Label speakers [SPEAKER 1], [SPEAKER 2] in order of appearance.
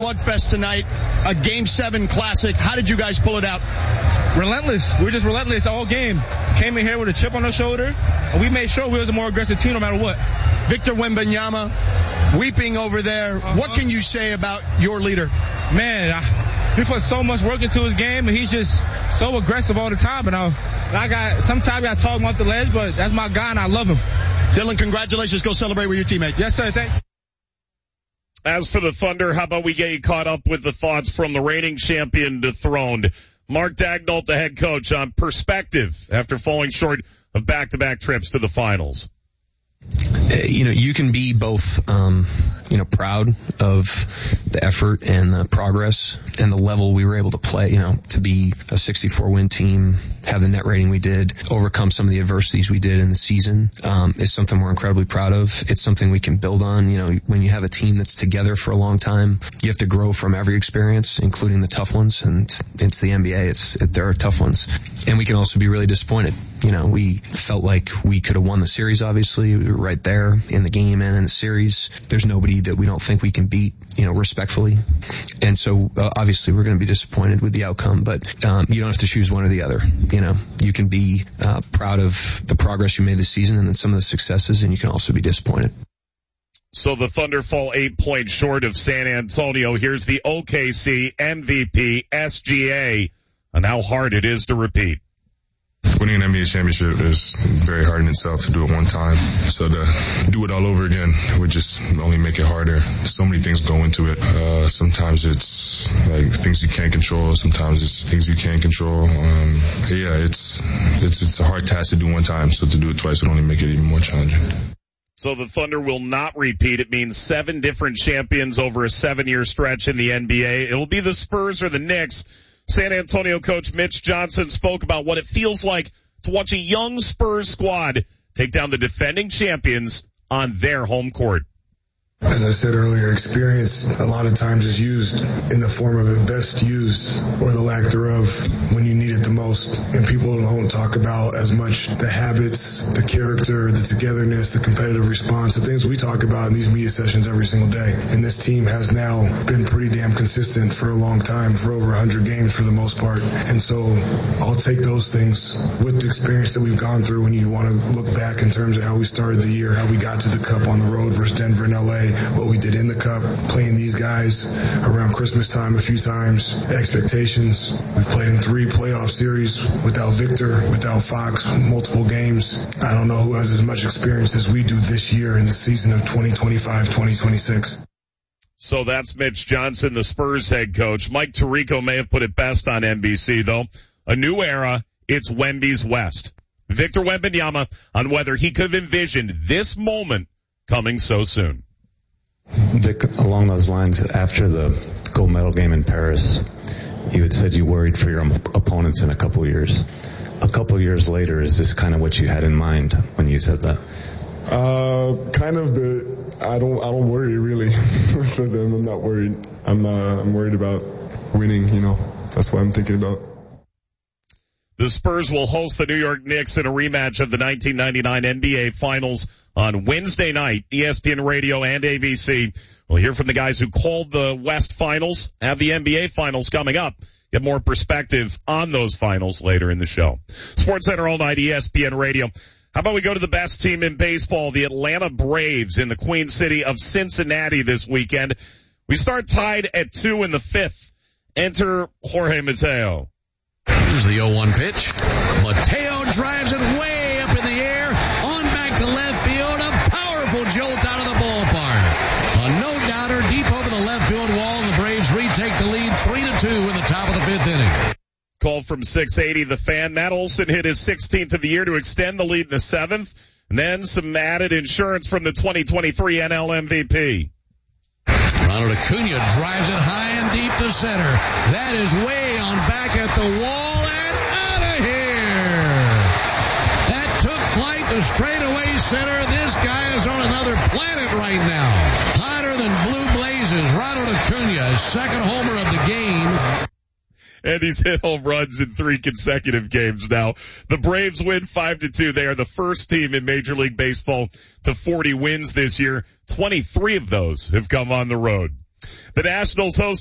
[SPEAKER 1] slugfest tonight, a Game 7 classic. How did you guys pull it out?
[SPEAKER 2] Relentless. We were just relentless all game. Came in here with a chip on our shoulder, and we made sure we was a more aggressive team no matter what.
[SPEAKER 1] Victor Wembanyama weeping over there. What can you say about your leader?
[SPEAKER 2] Man, he put so much work into his game, and he's just so aggressive all the time. And sometimes I got to talk him off the ledge, but that's my guy, and I love him.
[SPEAKER 1] Dylan, congratulations. Go celebrate with your teammates.
[SPEAKER 2] Yes, sir. Thank you.
[SPEAKER 3] As for the Thunder, how about we get you caught up with the thoughts from the reigning champion dethroned? Mark Daigneault, the head coach, on perspective after falling short of back-to-back trips to the finals.
[SPEAKER 4] You can be both, proud of the effort and the progress and the level we were able to play, to be a 64-win team, have the net rating we did, overcome some of the adversities we did in the season, is something we're incredibly proud of. It's something we can build on. When you have a team that's together for a long time, you have to grow from every experience, including the tough ones, and it's the NBA. There are tough ones. And we can also be really disappointed. We felt like we could have won the series, obviously. We were right there in the game and in the series. There's nobody that we don't think we can beat, respectfully. And so, obviously, we're going to be disappointed with the outcome, but you don't have to choose one or the other. You can be proud of the progress you made this season and then some of the successes, and you can also be disappointed.
[SPEAKER 3] So the Thunder fall 8 points short of San Antonio. Here's the OKC MVP, SGA, and how hard it is to repeat.
[SPEAKER 5] Winning an NBA championship is very hard in itself to do it one time. So to do it all over again would just only make it harder. So many things go into it. Sometimes it's like things you can't control. Sometimes it's things you can control. It's a hard task to do one time. So to do it twice would only make it even more challenging.
[SPEAKER 3] So the Thunder will not repeat. It means 7 different champions over a 7-year stretch in the NBA. It'll be the Spurs or the Knicks. San Antonio coach Mitch Johnson spoke about what it feels like to watch a young Spurs squad take down the defending champions on their home court.
[SPEAKER 6] As I said earlier, experience a lot of times is used in the form of it best used, or the lack thereof, when you need it the most. And people don't talk about as much the habits, the character, the togetherness, the competitive response, the things we talk about in these media sessions every single day. And this team has now been pretty damn consistent for a long time, for over 100 games for the most part. And so I'll take those things with the experience that we've gone through when you want to look back in terms of how we started the year, how we got to the Cup on the road versus Denver and LA, what we did in the Cup, playing these guys around Christmas time a few times, expectations. We've played in 3 playoff series without Victor, without Fox, multiple games. I don't know who has as much experience as we do this year in the season of 2025-2026.
[SPEAKER 3] So that's Mitch Johnson, the Spurs head coach. Mike Tirico may have put it best on NBC, though. A new era, it's Wemby's West. Victor Wembanyama on whether he could have envisioned this moment coming so soon.
[SPEAKER 7] Vic, along those lines, after the gold medal game in Paris, you had said you worried for your opponents in a couple years. A couple years later, is this kind of what you had in mind when you said that?
[SPEAKER 6] Kind of, but I don't worry really for them. I'm not worried. I'm worried about winning, That's what I'm thinking about.
[SPEAKER 3] The Spurs will host the New York Knicks in a rematch of the 1999 NBA Finals on Wednesday night. ESPN Radio and ABC. We'll hear from the guys who called the West Finals, have the NBA Finals coming up. Get more perspective on those finals later in the show. SportsCenter all night, ESPN Radio. How about we go to the best team in baseball, the Atlanta Braves in the Queen City of Cincinnati this weekend. We start tied at 2 in the 5th. Enter Jorge Mateo.
[SPEAKER 8] Here's the 0-1 pitch. Mateo drives it way up in the air, on back to left field. A powerful jolt out of the ballpark. A no-doubter deep over the left field wall. The Braves retake the lead 3-2 in the top of the 5th inning.
[SPEAKER 3] Call from 680 The Fan. Matt Olson hit his 16th of the year to extend the lead in the 7th. And then some added insurance from the 2023 NL MVP.
[SPEAKER 8] Ronald Acuna drives it high and deep to center. That is way on back at the wall and out of here. That took flight to straightaway center. This guy is on another planet right now. Hotter than blue blazes. Ronald Acuna, second homer of the game.
[SPEAKER 3] And he's hit home runs in 3 consecutive games now. The Braves win 5-2. They are the first team in Major League Baseball to 40 wins this year. 23 of those have come on the road. The Nationals host